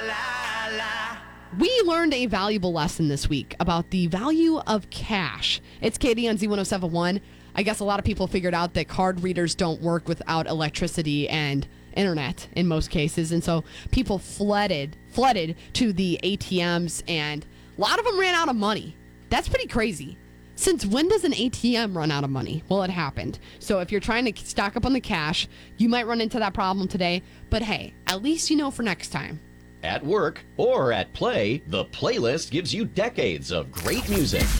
We learned a valuable lesson this week about the value of cash. It's Katie on Z1071. I guess a lot of people figured out that card readers don't work without electricity and internet in most cases. And so people flooded to the ATMs, and a lot of them ran out of money. That's pretty crazy. Since when does an ATM run out of money? Well, it happened. So if you're trying to stock up on the cash, you might run into that problem today. But hey, at least you know for next time. At work or at play, the playlist gives you decades of great music.